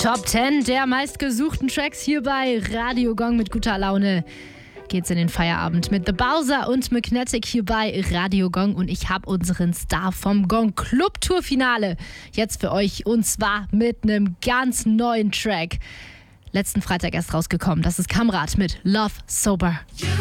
Top 10 der meistgesuchten Tracks hier bei Radio Gong. Mit guter Laune geht's in den Feierabend mit The Bowser und Magnetic hier bei Radio Gong. Und ich habe unseren Star vom Gong Club Tour Finale jetzt für euch. Und zwar mit einem ganz neuen Track. Letzten Freitag erst rausgekommen. Das ist Kamrat mit Love Sober.